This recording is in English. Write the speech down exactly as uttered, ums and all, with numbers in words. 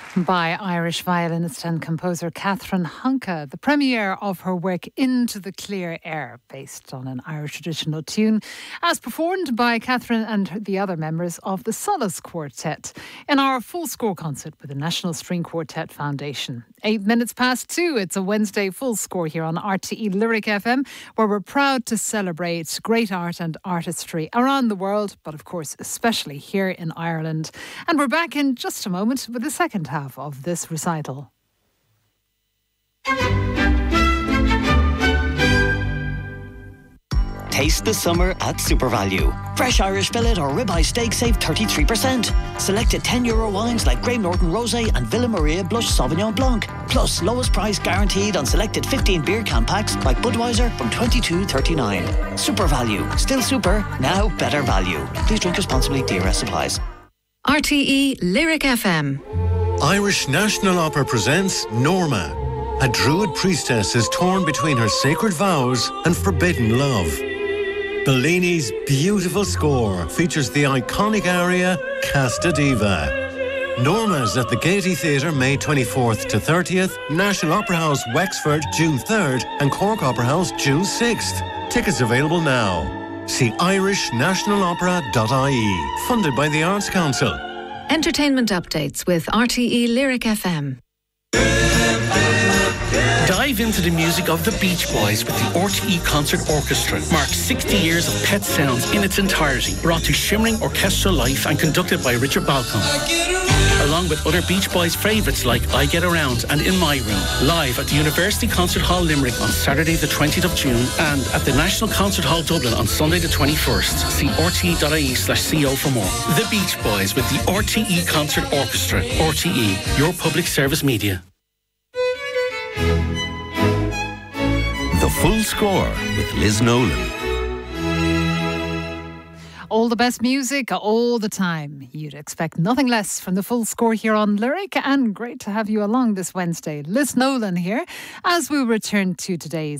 By Irish violinist and composer Catherine Hunka, the premiere of her work Into the Clear Air, based on an Irish traditional tune, as performed by Catherine and the other members of the Solace Quartet in our full score concert with the National String Quartet Foundation. Eight minutes past two, it's a Wednesday full score here on R T E Lyric F M, where we're proud to celebrate great art and artistry around the world, but of course especially here in Ireland. And we're back in just a moment with the second half of this recital. Taste the summer at SuperValu. Fresh Irish fillet or ribeye steak save thirty-three percent. Selected ten euro wines like Graham Norton Rosé and Villa Maria Blush Sauvignon Blanc. Plus lowest price guaranteed on selected fifteen beer can packs like Budweiser from twenty-two thirty-nine. SuperValu. Still super, now better value. Please drink responsibly. D R S applies. R T E Lyric F M. Irish National Opera presents Norma. A druid priestess is torn between her sacred vows and forbidden love. Bellini's beautiful score features the iconic aria Casta Diva. Norma's at the Gaiety Theatre May twenty-fourth to thirtieth, National Opera House Wexford June third and Cork Opera House June sixth. Tickets available now. See irish national opera dot I E, funded by the Arts Council. Entertainment updates with R T E Lyric F M. Dive into the music of the Beach Boys with the R T E Concert Orchestra. Mark sixty years of pet sounds in its entirety, brought to shimmering orchestral life and conducted by Richard Balcom. Along with other Beach Boys favourites like I Get Around and In My Room. Live at the University Concert Hall Limerick on Saturday the twentieth of June and at the National Concert Hall Dublin on Sunday the twenty-first. See R T E dot I E slash C O for more. The Beach Boys with the R T E Concert Orchestra. R T E, your public service media. The Full Score with Liz Nolan. All the best music, all the time. You'd expect nothing less from the Full Score here on Lyric, and great to have you along this Wednesday. Liz Nolan here, as we return to today's